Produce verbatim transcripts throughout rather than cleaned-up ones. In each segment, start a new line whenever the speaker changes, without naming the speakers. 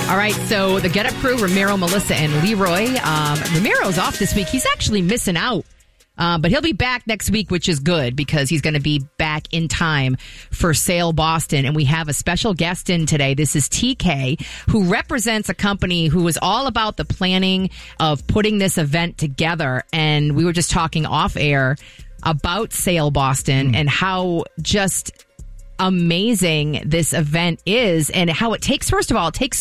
All right, so the Get Up crew, Ramiro, Melissa, and Leroy. Um, Ramiro's off this week. He's actually missing out. Uh, but he'll be back next week, which is good because he's going to be back in time for Sail Boston. And we have a special guest in today. This is T K, who represents a company who is all about the planning of putting this event together. And we were just talking off air about Sail Boston mm. and how just amazing this event is and how it takes, first of all, it takes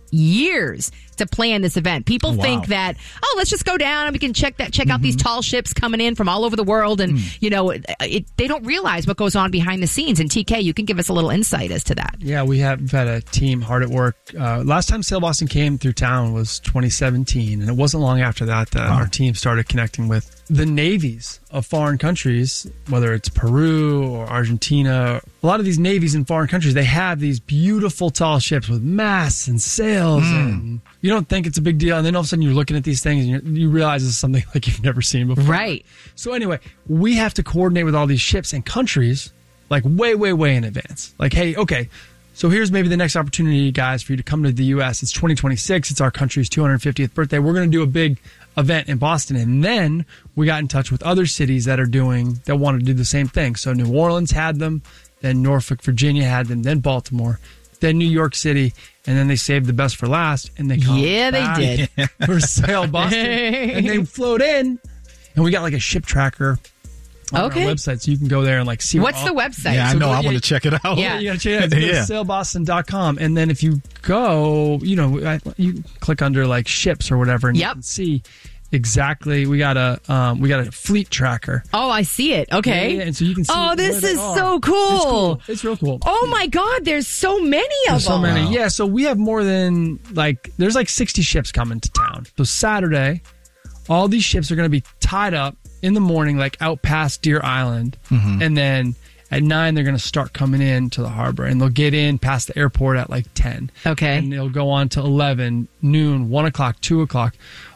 years to plan this event. People wow. think that, oh, let's just go down and we can check that, check mm-hmm. out these tall ships coming in from all over the world. And, mm. you know, it, it, they don't realize what goes on behind the scenes. And T K, you can give us a little insight as to that.
Yeah, we have we've had a team hard at work. Uh, last time Sail Boston came through town was twenty seventeen. And it wasn't long after that that wow. our team started connecting with the navies of foreign countries, whether it's Peru or Argentina. A lot of these navies in foreign countries, they have these beautiful tall ships with masts and sails mm. and you don't think it's a big deal, and then all of a sudden you're looking at these things and you realize it's something like you've never seen before.
Right.
So anyway, we have to coordinate with all these ships and countries like way, way, way in advance. Like, hey, okay, so here's maybe the next opportunity, guys, for you to come to the U S. It's twenty twenty-six. It's our country's two hundred fiftieth birthday. We're going to do a big event in Boston. And then we got in touch with other cities that are doing, that want to do the same thing. So New Orleans had them, then Norfolk, Virginia had them, then Baltimore, then New York City, and then they saved the best for last, and they called
yeah, they did
for Sail Boston, and they float in, and we got like a ship tracker on
okay.
our website, so you can go there and like see.
What's
all,
the website?
Yeah, I
so
know.
go,
I
yeah,
want to check it out.
Yeah,
you got to check it out. It's yeah. sail boston dot com, and then if you go, you know, you click under like ships or whatever, and
yep.
you can see. Exactly. We got a um, we got a fleet tracker.
Oh, I see it. Okay.
Yeah, yeah, and so you can see.
Oh, this is
are.
so cool.
It's cool. It's real cool.
Oh my God, there's so many of
there's
them.
So many.
Wow.
Yeah. So we have more than like there's like sixty ships coming to town. So Saturday, all these ships are going to be tied up in the morning, like out past Deer Island, mm-hmm. and then at nine they're going to start coming in to the harbor, and they'll get in past the airport at like ten.
Okay.
And they'll go on to eleven, noon, one o'clock, two o'clock.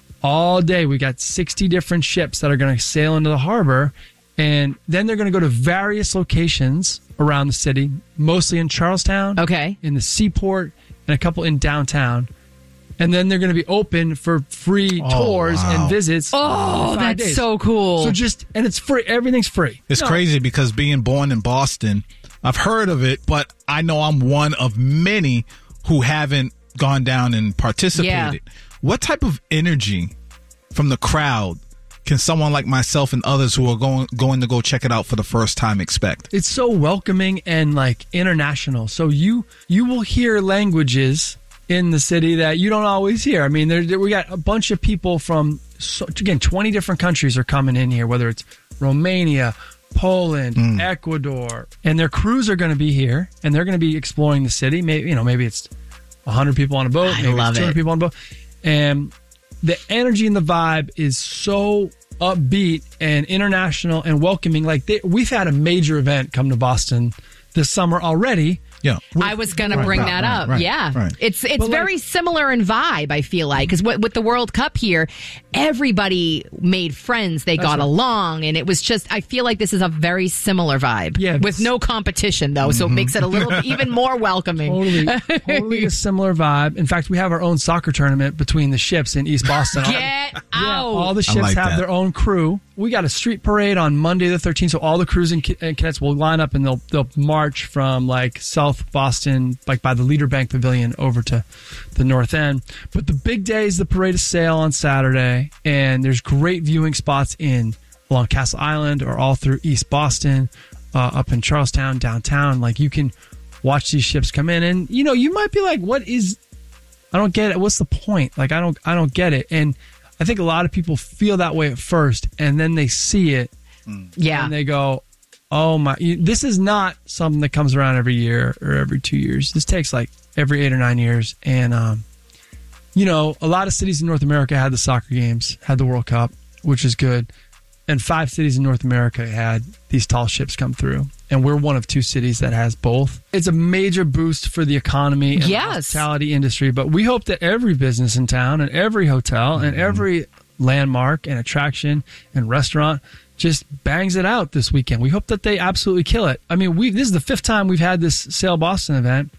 All day, we got sixty different ships that are going to sail into the harbor, and then they're going to go to various locations around the city, mostly in Charlestown,
okay,
in the seaport, and a couple in downtown. And then they're going to be open for free
oh,
tours
wow.
and visits.
Oh, that's
days.
so cool.
So just, and it's free. Everything's free.
It's
no.
crazy because being born in Boston, I've heard of it, but I know I'm one of many who haven't gone down and participated.
Yeah.
What type of energy from the crowd can someone like myself and others who are going going to go check it out for the first time expect?
It's so welcoming and like international. So you you will hear languages in the city that you don't always hear. I mean, there, there, we got a bunch of people from, so, again, twenty different countries are coming in here, whether it's Romania, Poland, mm. Ecuador, and their crews are going to be here, and they're going to be exploring the city. Maybe, you know, maybe it's one hundred people on a boat,
I
maybe
love
it's two hundred
it.
people on a boat. And the energy and the vibe is so upbeat and international and welcoming. Like they, we've had a major event come to Boston this summer already.
Yeah,
I was going to
right,
bring
right,
that
right,
up.
right,
yeah,
right.
it's it's
But
very
like,
similar in vibe. I feel like because with the World Cup here, everybody made friends. They got
right.
along, and it was just. I feel like this is a very similar vibe.
Yeah,
with no competition though, mm-hmm. so it makes it a little even more welcoming.
Totally, totally a similar vibe. In fact, we have our own soccer tournament between the ships in East Boston.
Get out!
Yeah, all the ships
like
have
that.
their own crew. We got a street parade on Monday the thirteenth, so all the crews and, and cadets will line up and they'll they'll march from like South Boston, like by the Leader Bank Pavilion, over to the North End. But the big day is the parade of sail on Saturday, and there's great viewing spots in along Castle Island or all through East Boston, uh, up in Charlestown, downtown. Like you can watch these ships come in, and you know you might be like, "What is? I don't get it. What's the point? Like I don't I don't get it." And I think a lot of people feel that way at first, and then they see it,
yeah,
and they go, "Oh my! This is not something that comes around every year or every two years. This takes like every eight or nine years." And um, you know, a lot of cities in North America had the soccer games, had the World Cup, which is good, and five cities in North America had these tall ships come through, and we're one of two cities that has both. It's a major boost for the economy and
yes.
the hospitality industry, but we hope that every business in town and every hotel mm-hmm. and every landmark and attraction and restaurant just bangs it out this weekend. We hope that they absolutely kill it. I mean, we this is the fifth time we've had this Sail Boston event,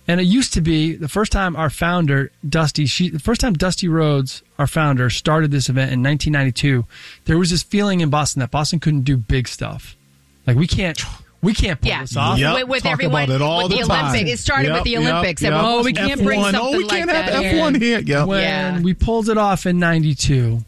And it used to be the first time our founder, Dusty, she, the first time Dusty Rhodes, our founder, started this event in nineteen ninety-two, there was this feeling in Boston that Boston couldn't do big stuff. Like, we can't... We can't pull
yeah.
this off.
Yep.
With, with
Talk
everyone,
about it all
with the,
the time.
Olympics. It started
Yep,
with the
yep,
Olympics.
yep.
And, oh, we can't
F one.
bring something
oh, we
like
can't
that
have
in.
F one here. Yep.
When
Yeah.
we pulled it off in ninety-two,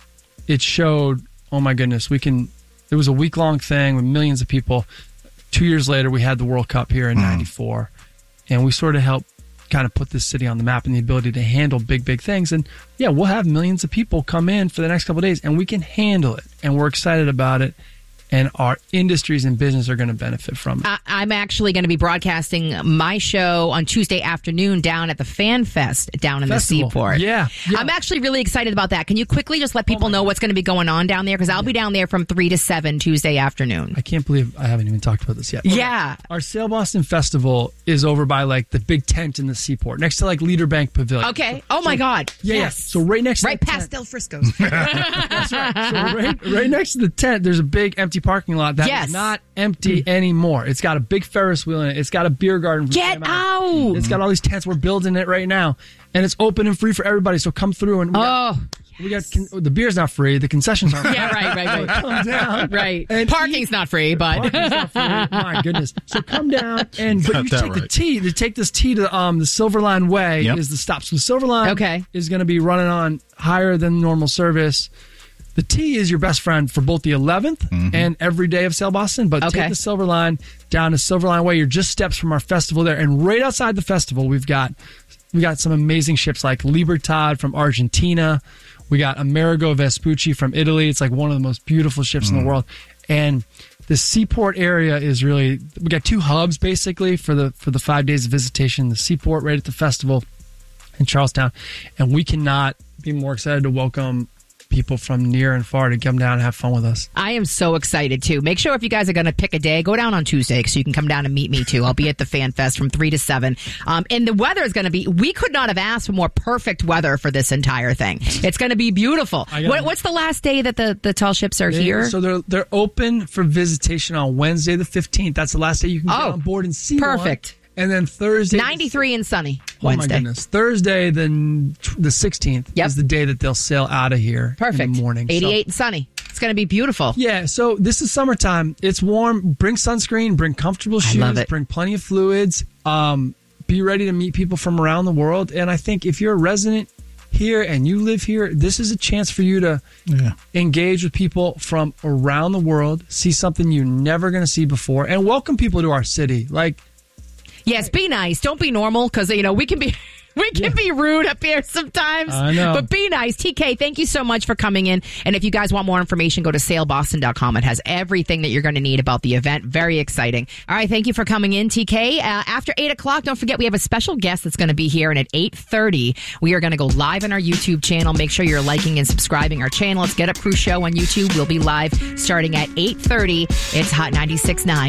it showed, oh my goodness, we can, it was a week long thing with millions of people. Two years later, we had the World Cup here in ninety-four, and we sort of helped kind of put this city on the map and the ability to handle big, big things. And yeah, we'll have millions of people come in for the next couple of days, and we can handle it, and we're excited about it. And our industries and business are going to benefit from it.
I, I'm actually going to be broadcasting my show on Tuesday afternoon down at the Fan Fest down in
Festival.
the Seaport.
Yeah, yeah.
I'm actually really excited about that. Can you quickly just let people know what's going to be going on down there? Because I'll be down there from three to seven Tuesday afternoon.
I can't believe I haven't even talked about this yet.
Yeah.
Our Sail Boston Festival is over by like the big tent in the Seaport, next to like Leader Bank Pavilion.
Okay. Oh, my God.
Yeah, yeah.
Yes.
So right next to
Right
the
past
tent,
Del Frisco's.
That's right. So right, right next to the tent, there's a big empty parking lot that
Yes.
is not empty anymore. It's got a big Ferris wheel in it. It's got a beer garden.
Get out.
It's got all these tents. We're building it right now, and it's open and free for everybody. So come through and we got,
Oh.
we got con- the beer's not free. The concessions aren't.
Yeah, right, right, right.
Come down.
Right.
And
Parking's not free, but.
Parking's not free. My goodness. So come down and but
Got
you
that
take the
right.
T to take this T to um the Silver Line Way
Yep.
is the stop. So the Silver Line
Okay.
is going to be running on higher than normal service. The T is your best friend for both the eleventh and every day of Sail Boston. But
Okay.
take the Silver Line down to Silver Line Way. You're just steps from our festival there, and right outside the festival, we've got we got some amazing ships like Libertad from Argentina. We got Amerigo Vespucci from Italy. It's like one of the most beautiful ships in the world. And the Seaport area is really, we got two hubs basically for the for the five days of visitation. The Seaport right at the festival in Charlestown. And we cannot be more excited to welcome people from near and far to come down and have fun with us.
I am so excited too. Make sure if you guys are going to pick a day, go down on Tuesday so you can come down and meet me too. I'll be at the Fan Fest from three to seven. Um, and the weather is going to be, we could not have asked for more perfect weather for this entire thing. It's going to be beautiful.
I got-
What, what's the last day that the, the tall ships are
They-
here?
So they're they're open for visitation on Wednesday the fifteenth. That's the last day you can get
Oh,
on board and see one.
perfect.
And then Thursday,
ninety-three and sunny
Oh my
Wednesday.
goodness! Thursday, the the sixteenth
Yep.
is the day that they'll sail out of here.
Perfect.
In the morning. So-
eighty-eight and sunny. It's going to be beautiful.
Yeah, so this is summertime. It's warm. Bring sunscreen. Bring comfortable shoes.
love it.
Bring plenty of fluids. Um, be ready to meet people from around the world. And I think if you're a resident here and you live here, this is a chance for you to
Yeah.
engage with people from around the world, see something you're never going to see before, and welcome people to our city. Like,
Yes, be nice. Don't be normal because, you know, we can be... We can
Yeah.
be rude up here sometimes.
I know.
But be nice. T K, thank you so much for coming in. And if you guys want more information, go to sail boston dot com. It has everything that you're going to need about the event. Very exciting. All right, thank you for coming in, T K. Uh, after eight o'clock, don't forget we have a special guest that's going to be here. And at eight thirty, we are going to go live on our YouTube channel. Make sure you're liking and subscribing our channel. It's Get Up Crew Show on YouTube. We'll be live starting at eight thirty. It's Hot ninety-six point nine.